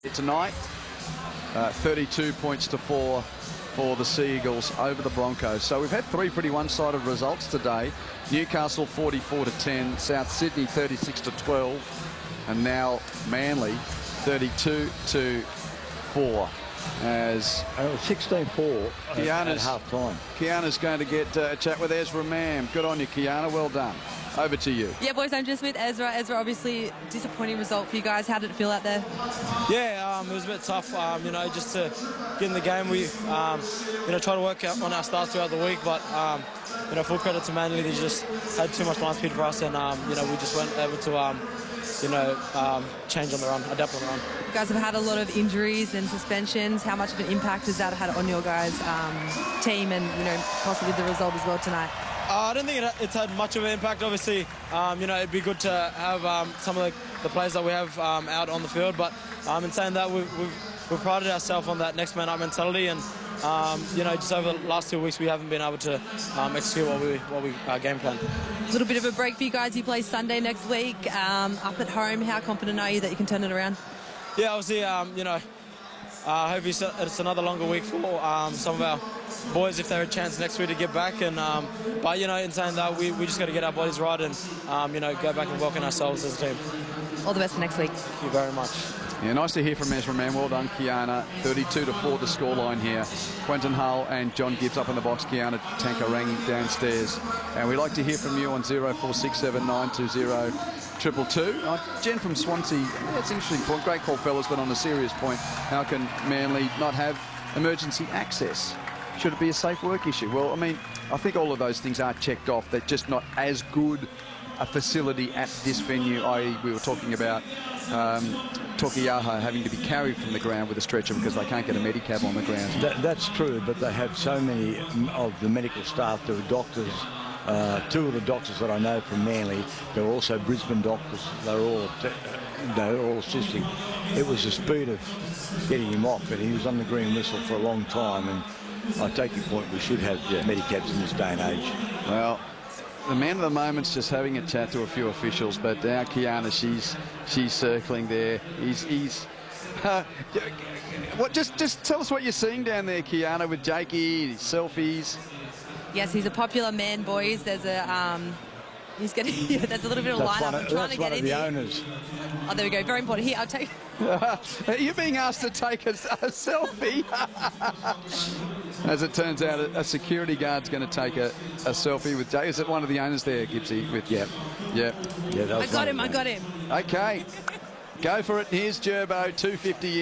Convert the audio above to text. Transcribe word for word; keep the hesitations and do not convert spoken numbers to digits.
Tonight, uh, thirty-two points to four for the Sea Eagles over the Broncos. So we've had three pretty one-sided results today. Newcastle forty-four to ten, South Sydney thirty-six to twelve, and now Manly thirty-two to four. As uh, sixteen four at half time. Kiana's going to get uh, a chat with Ezra Mam. Good on you, Kiana. Well done. Over to you. Yeah, boys, I'm just with Ezra. Ezra, obviously, disappointing result for you guys. How did it feel out there? Yeah, um, it was a bit tough, um, you know, just to get in the game. We, um, you know, try to work out on our starts throughout the week, but, um, you know, full credit to Manly. They just had too much line speed for us, and, um, you know, we just weren't able to, um, you know, um, change on the run, adapt on the run. You guys have had a lot of injuries and suspensions. How much of an impact has that had on your guys' um, team and, you know, possibly the result as well tonight? Uh, I don't think it, it's had much of an impact. Obviously, um, you know, it'd be good to have um, some of the, the players that we have um, out on the field. But um, in saying that, we've, we've, we've prided ourselves on that next man up mentality, and um, you know, just over the last two weeks, we haven't been able to um, execute what we what we uh, game planned. A little bit of a break for you guys. You play Sunday next week um, up at home. How confident are you that you can turn it around? Yeah, obviously, um, you know, uh, hopefully it's another longer week for um, some of our boys if they have a chance next week to get back. And um, but you know, in saying that, we, we just got to get our bodies right and um, you know, go back and work on ourselves as a team. All the best for next week. Thank you very much. Yeah, nice to hear from Ezra Mam. Well done, Kiana. thirty-two to four the scoreline here. Quentin Hull and John Gibbs up in the box. Kiana Tankarang downstairs. And we'd like to hear from you on zero four six seven nine two zero triple two. Uh, Jen from Swansea, yeah, it's an interesting point. Great call, fellas, but on a serious point, how can Manly not have emergency access? Should it be a safe work issue? Well, I mean, I think all of those things are checked off. They're just not as good a facility at this venue, that is we were talking about um, Tokiyaha having to be carried from the ground with a stretcher because they can't get a Medicab on the ground. That, that's true, but they had so many of the medical staff, there were doctors, uh, two of the doctors that I know from Manly, they were also Brisbane doctors, they were all, they were all assisting. It was the speed of getting him off, but he was on the green whistle for a long time, and I take your point, we should have yeah, Medicabs in this day and age. Well, the man of the moment's just having a chat to a few officials, but now Kiana, she's she's circling there. He's he's uh, what? Just just tell us what you're seeing down there, Kiana, with Jakey, selfies. Yes, he's a popular man, boys. There's a um, he's getting yeah, there's a little bit of that's line up. Of, I'm trying that's to get one in of the here. owners. Oh, there we go. Very important. Here, I'll take. You're being asked to take a, a selfie. As it turns out, a, a security guard's going to take a, a selfie with Jay. Is it one of the owners there, Gibbsy? With Yep. Yep. Yeah, I got him. I got him. Okay. Go for it. Here's Gerbo, two fifty.